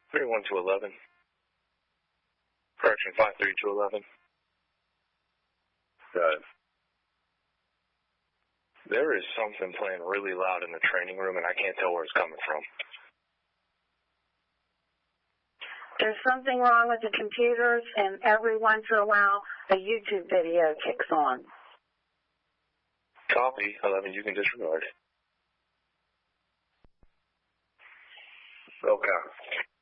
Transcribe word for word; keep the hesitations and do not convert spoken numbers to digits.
three one two eleven. Correction, five three two eleven. Got it. There is something playing really loud in the training room, and I can't tell where it's coming from. There's something wrong with the computers, and every once in a while, a YouTube video kicks on. Copy. eleven, you can disregard. Okay.